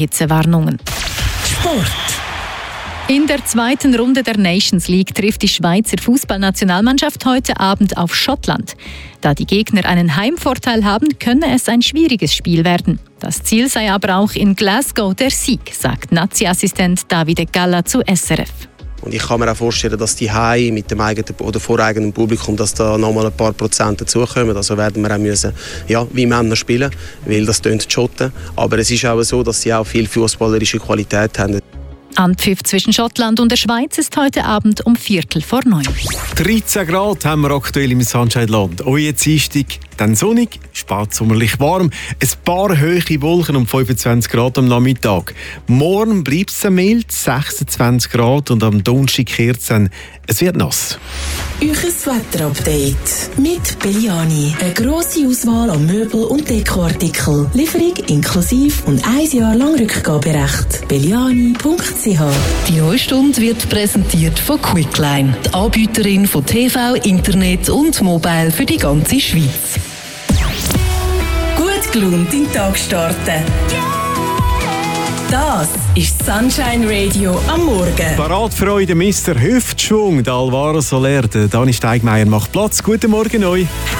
Hitzewarnungen. Sport. In der zweiten Runde der Nations League trifft die Schweizer Fußballnationalmannschaft heute Abend auf Schottland. Da die Gegner einen Heimvorteil haben, könne es ein schwieriges Spiel werden. Das Ziel sei aber auch in Glasgow der Sieg, sagt Nazi-Assistent Davide Galla zu SRF. Und ich kann mir auch vorstellen, dass die Heim mit dem eigenen oder voreigenen Publikum, dass da nochmal ein paar Prozent dazukommen. Also werden wir auch müssen, wie Männer spielen, weil das tönt die Schotten. Aber es ist auch so, dass sie auch viel fußballerische Qualität haben. Anpfiff zwischen Schottland und der Schweiz ist heute Abend um 8:45. 13 Grad haben wir aktuell im Sunshine-Land. Heute Dienstag, dann sonnig, spätsommerlich warm, ein paar hohe Wolken um 25 Grad am Nachmittag. Morgen bleibt es mild, 26 Grad und am Donnerstag kehrt es dann, es wird nass. Euches Wetterupdate mit Belliani. Eine grosse Auswahl an Möbel- und Dekoartikel. Lieferung inklusive und 1 Jahr lang Rückgaberecht. Belliani.ch. Die neue Stunde wird präsentiert von Quickline, die Anbieterin von TV, Internet und Mobile für die ganze Schweiz. Gut gelaunt in den Tag starten. Das ist Sunshine Radio am Morgen. Parat für euch der Mr. Hüftschwung, der Alvaro Soler, der Dani Steigmeier macht Platz. Guten Morgen euch.